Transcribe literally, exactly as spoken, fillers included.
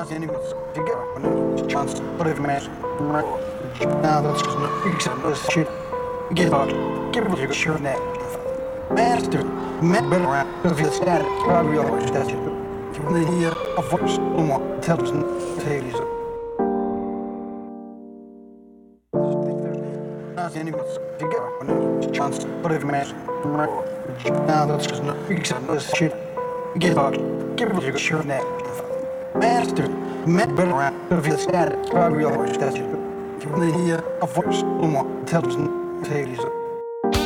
anyways, together when it's chance, but if man, now that's just no big son, this shit. Get out, give it a sure net. Master, met better around, if it's static, I realize that's it. When they hear a voice, no more, tells them, tales. Anyways, together when it's chance, but if man, now that's just no big son, this shit. Get out, give it a sure net. Master, met better around, if it's static, I realize that's it. When they hear a voice, no more, tells them, tales.